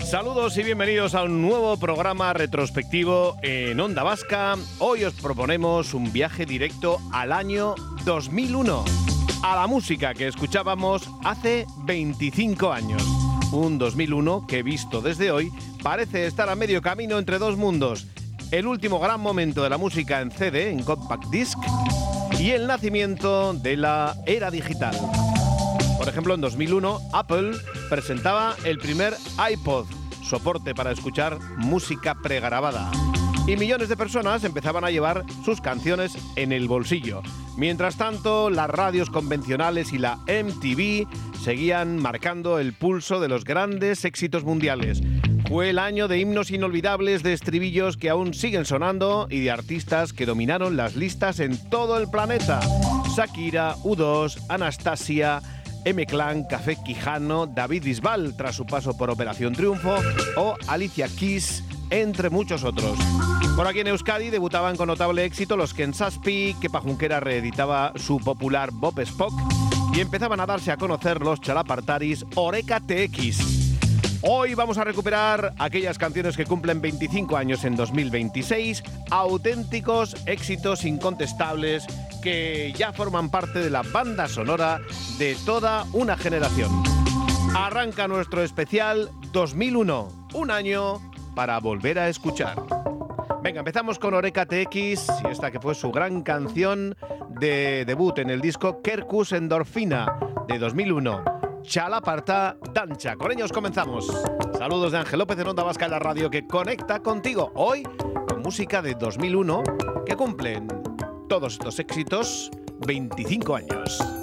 Saludos y bienvenidos a un nuevo programa retrospectivo en Onda Vasca. Hoy os proponemos un viaje directo al año 2001, a la música que escuchábamos hace 25 años. Un 2001 que, visto desde hoy, parece estar a medio camino entre dos mundos. El último gran momento de la música en CD, en compact disc, y el nacimiento de la era digital. Por ejemplo, en 2001, Apple presentaba el primer iPod, soporte para escuchar música pregrabada. Y millones de personas empezaban a llevar sus canciones en el bolsillo. Mientras tanto, las radios convencionales y la MTV seguían marcando el pulso de los grandes éxitos mundiales. Fue el año de himnos inolvidables, de estribillos que aún siguen sonando y de artistas que dominaron las listas en todo el planeta. Shakira, U2, Anastasia, M-Clan, Café Quijano, David Bisbal tras su paso por Operación Triunfo o Alicia Keys, entre muchos otros. Por aquí en Euskadi debutaban con notable éxito los Ken Saspi, Kepa Junquera reeditaba su popular Bob Spock y empezaban a darse a conocer los Chalapartaris Oreca TX. Hoy vamos a recuperar aquellas canciones que cumplen 25 años en 2026, auténticos éxitos incontestables que ya forman parte de la banda sonora de toda una generación. Arranca nuestro especial 2001, un año para volver a escuchar. Venga, empezamos con Oreca TX y esta que fue su gran canción de debut en el disco Kerkus Endorfina de 2001. Txalaparta Dantza. Con ellos comenzamos. Saludos de Ángel López en Onda Vasca, en la radio que conecta contigo. Hoy con música de 2001 que cumplen todos estos éxitos 25 años.